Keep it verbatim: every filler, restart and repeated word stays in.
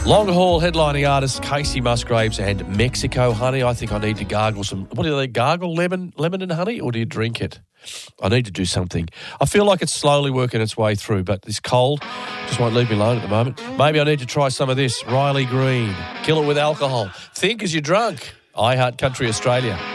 Long haul headlining artists Casey Musgraves and Mexico Honey. I think I need to gargle some. What do they gargle? Lemon, lemon and honey, or do you drink it? I need to do something. I feel like it's slowly working its way through, but this cold just won't leave me alone at the moment. Maybe I need to try some of this. Riley Green. Kill it with alcohol. Think as you're drunk. I Heart Country Australia.